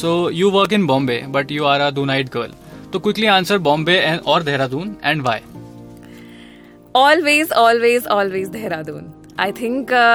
So you work in Bombay, but you are a Dunite girl. So quickly answer Bombay or Dehradun and why. Always Dehradun. I think